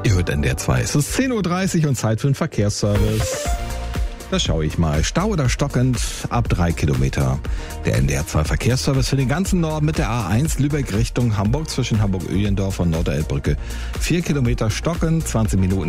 Ihr hört NDR 2. Es ist 10.30 Uhr und Zeit für den Verkehrsservice. Da schaue ich mal. Stau oder stockend ab 3 Kilometer. Der NDR 2 Verkehrsservice für den ganzen Norden mit der A1 Lübeck Richtung Hamburg zwischen Hamburg-Öhlendorf und Norderelbbrücke. 4 Kilometer stockend, 20 Minuten